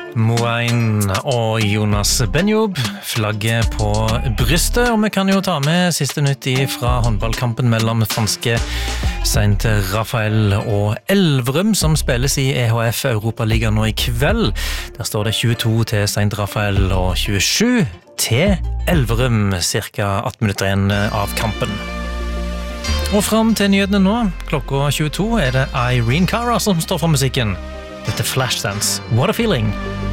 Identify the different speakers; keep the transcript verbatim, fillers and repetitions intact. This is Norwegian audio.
Speaker 1: Moain og Jonas Benjob, flagget på brystet, og vi kan jo ta med siste nytt fra håndballkampen mellom franske Saint Raphael og Elverum, som spilles i E H F Europaliga nå i kveld. Der står det tjueto til Saint Raphael og tjuesju til Elverum, cirka atten minutter igjen av kampen. Og frem til nyhetene nå, klokka tjueto, er det Irene Cara som står for musikken. Dette Flashdance. What a feeling!